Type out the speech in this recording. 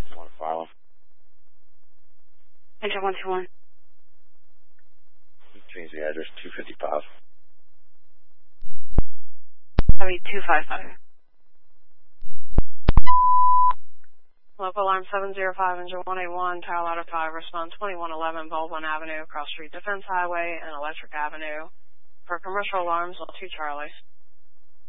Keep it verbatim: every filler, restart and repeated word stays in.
Want to file them? Enter one two one. Change the address, two fifty-five. I mean, two five five. Local alarm seven zero five, engine one eight one, tower ladder five, respond twenty-one eleven, Baldwin Avenue, Cross Street Defense Highway, and Electric Avenue. For commercial alarms, all two Charlies.